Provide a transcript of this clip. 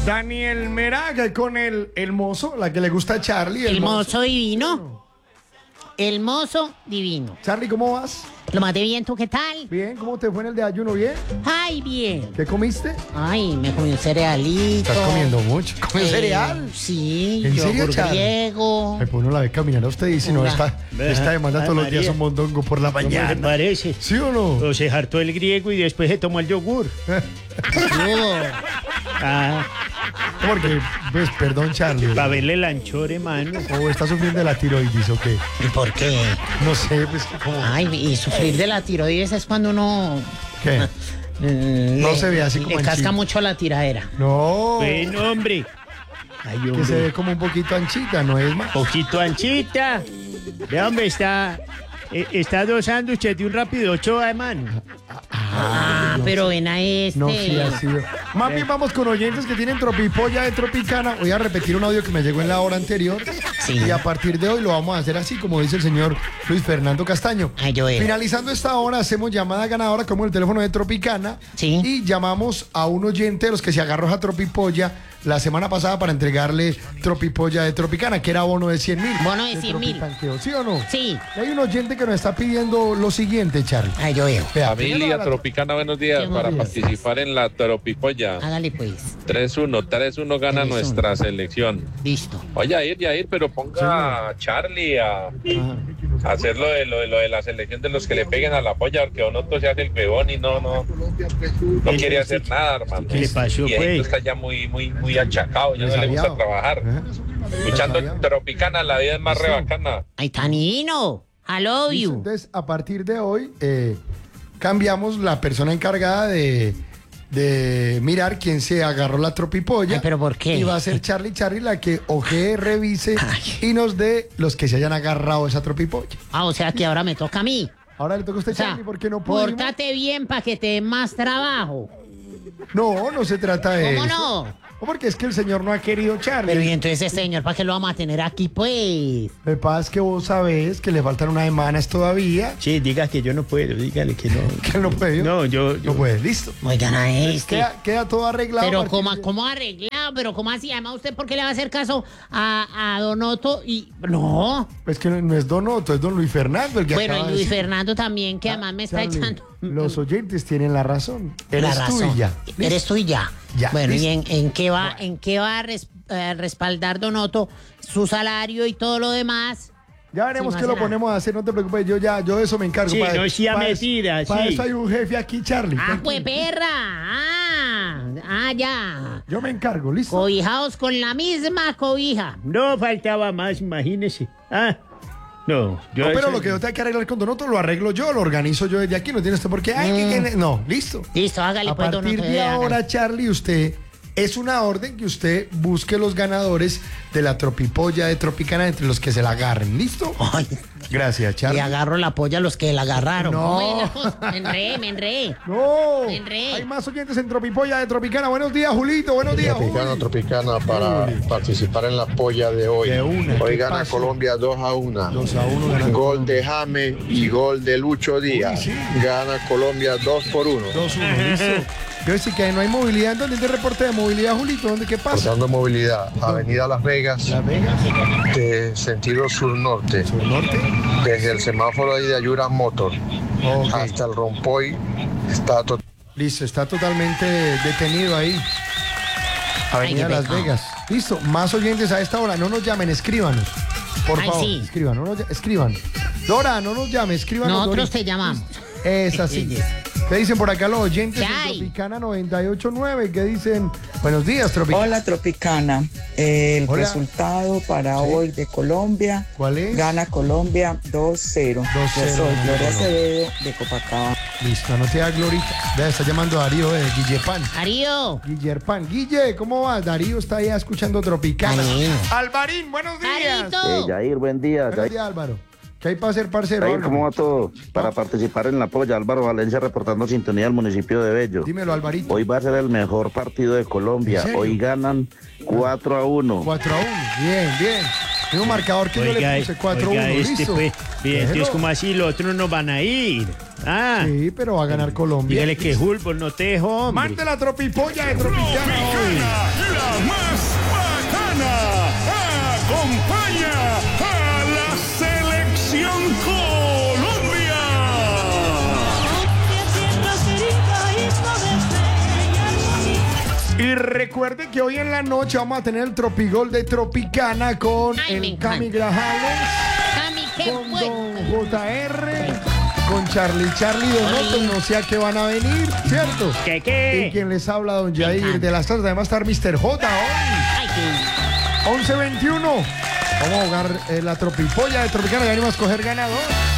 Daniel Meraga con el mozo, la que le gusta a Charlie. El mozo divino. El mozo divino. Charlie, ¿cómo vas? Lo maté bien, ¿tú qué tal? Bien, ¿cómo te fue en el de ayuno? ¿Bien? Ay, bien. ¿Qué comiste? Ay, me comí un cerealito. Estás comiendo mucho. ¿Comió cereal? Sí, ¿En serio, yogur Charlie? griego. Ay, pues no la ve caminar a usted y si no está demanda todos los días María. un mondongo por la ¿Cómo mañana. le parece? ¿Sí o no? O se hartó el griego y después se tomó el yogur. Ah, Porque, pues, perdón, Charlie. para verle el anchor, hermano. ¿O está sufriendo de la tiroides o qué? ¿Y por qué? No sé, pues, ¿cómo? Ay, y sufrir de la tiroides es cuando uno... ¿Qué? No se ve así como le casca anchito. mucho la tiradera. No, Bueno, hombre. Ay, que se hombre. ve como un poquito anchita, ¿no es más? Poquito anchita. Vea, hombre, está 2 sándwiches de un rápido 8, hermano. Pero ven a este. No, sí, así. Más bien vamos con oyentes que tienen tropipolla de Tropicana. Voy a repetir un audio que me llegó en la hora anterior. Sí. Y a partir de hoy lo vamos a hacer así, como dice el señor Luis Fernando Castaño. Ay, yo veo. Finalizando esta hora, hacemos llamada ganadora como el teléfono de Tropicana. Sí. Y llamamos a un oyente de los que se agarró a Tropipolla la semana pasada para entregarle Tropipolla de Tropicana, que era bono de 100.000. Bono de 100.000. Tropitanqueo, ¿sí o no? Sí. Y hay un oyente que nos está pidiendo lo siguiente, Charlie. Ay, yo veo. Vea, Familia primero la- Tropicana, buenos días. Sí, Para buenos días. participar en la Tropipolla, Hágale pues. 3-1 gana 3-1. nuestra selección. Listo. Oye, Yair, pero ponga a Charlie a hacer lo de la selección de los que le peguen a la polla, porque Donoto se hace el huevón y no quiere hacer nada, hermano. ¿Qué le pasó, Y pues? está ya muy achacado, ya no le gusta Desaviado. trabajar. Ajá. Escuchando Desaviado. Tropicana, la vida es más Listo. rebacana. Ay, Tanino. I love Listo, you. entonces, a partir de hoy, cambiamos la persona encargada de mirar quién se agarró la tropipolla. Ay, ¿pero por qué? Y va a ser Charlie la que ojee, revise Ay. y nos dé los que se hayan agarrado esa tropipolla. Ah, o sea que ahora me toca a mí. Ahora le toca a usted, O sea, Charlie, porque no pudimos. pórtate bien para que te dé más trabajo. No se trata de ¿Cómo eso. no? No, porque es que el señor no ha querido, Charlie. Pero y entonces ese señor, ¿para qué lo vamos a tener aquí, pues? Lo que pasa es que vos sabés que le faltan unas semanas todavía. Sí, diga que yo no puedo, dígale que no. Que él no puede. No, yo. No puede, listo. Oigan a este. Queda todo arreglado. Pero a partir ¿cómo arreglado? Pero ¿cómo así? Además, ¿usted por qué le va a hacer caso a Donoto? Y no. Pues que no es Don Otto, es Don Luis Fernando el que Bueno, acaba y de Luis decir. Fernando también, que además me está Charlie, echando... Los oyentes tienen la razón. la Eres tú razón. y ya. Eres tú y ya. Ya, Bueno, ¿y listo. en qué va a respaldar Donoto su salario y todo lo demás? Ya veremos Sí, qué no lo hace nada. ponemos a hacer, no te preocupes, yo de eso me encargo. Sí, Para- no sea para- mentira, Para sí. eso hay un jefe aquí, Charlie. ¡Ah, tranquilo. pues perra! Ya. Yo me encargo, listo. Cobijados con la misma cobija. No faltaba más, imagínese. No, yo. No, pero lo que yo tenga que arreglar con Donoto lo arreglo yo, lo organizo yo desde aquí, no tiene usted por qué. No, listo. Listo, hágale A pues, partir Donoto. de hágale. ahora, Charlie, usted es una orden que usted busque los ganadores de la tropipolla de Tropicana entre los que se la agarren, ¿listo? Ay, Gracias, y Charlie. agarro la polla a los que la agarraron. No. Bueno, me enredé. No, Me enredé. hay más oyentes en Tropipolla de Tropicana. Buenos días, Julito, buenos días. Tropicana para participar en la polla de hoy. De una, Hoy ¿qué gana pasó? Colombia 2-1. 2-1 gana Gol de Jame y gol de Lucho Díaz. sí. Gana Colombia 2-1. 2-1, listo. Yo decía que no hay movilidad. ¿Dónde te reporte de movilidad, Julito? ¿Dónde qué pasa? Portando movilidad. Avenida Las Vegas, Las Vegas, de sentido sur-norte. sur norte. Desde el semáforo ahí de Ayura Motor Ok. hasta el Rompoy. Está Listo, está totalmente detenido ahí. Avenida Ay, qué Las pecado. Vegas. Listo, más oyentes a esta hora. No nos llamen, escríbanos. Por Ay, favor, sí. escriban, escriban. Dora, no nos llame, escriban. Nosotros te llamamos. Es así. ¿Qué dicen por acá los oyentes ¿Qué de hay? Tropicana 98.9? ¿Qué dicen? Buenos días, Tropicana. Hola Tropicana, el Hola. resultado para Sí. hoy de Colombia, ¿Cuál es? gana Colombia 2-0. 2-0, Yo soy gana Gloria Colombia. Acevedo de Copacabana. Listo, anoté a Glorita. Vea, está llamando a Darío de Guillepan. Darío. Guillerpan. Guille, ¿cómo va? Darío está allá escuchando Tropicana. Darío. Alvarín, buenos días. Darito. Yair, buen día. Buenos días, Álvaro. ¿Qué hay para hacer, parcero? Yair, Álvaro? ¿cómo va todo? Para participar en la polla, Álvaro Valencia reportando sintonía del municipio de Bello. Dímelo, Alvarito. Hoy va a ser el mejor partido de Colombia. ¿En serio? Hoy ganan 4-1. 4-1. Bien, bien. Tengo un marcador que yo le puse 4-1. Listo. Listo. Bien, entonces, Déjelo. como así, los otros no van a ir. Sí, pero va a ganar Colombia. Dígale que Hulbol no te dejo, hombre. Marte la tropipolla de Tropicana hoy. recuerde que hoy en la noche vamos a tener el Tropigol de Tropicana con Ay, me el encanta. Cami Grajales, Cami, qué con bueno. Don JR, con Charlie Donoto, no sé a qué van a venir, ¿cierto? ¿Qué, Y qué? quien les habla, Don Jair encanta. de las Casas. Además estar Mr. J hoy. Ay, qué... 11:21. Vamos a jugar la tropipolla de Tropicana y venimos a escoger ganador.